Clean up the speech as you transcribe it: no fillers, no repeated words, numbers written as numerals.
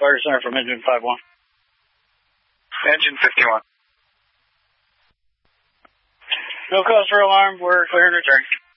Fire center from engine 51. Engine 51. No cause for alarm. We're clear and return.